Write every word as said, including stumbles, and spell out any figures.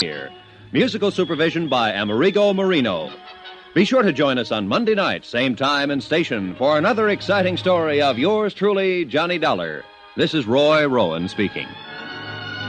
here. Musical supervision by Amerigo Marino. Be sure to join us on Monday night, same time and station, for another exciting story of yours truly, Johnny Dollar. This is Roy Rowan speaking.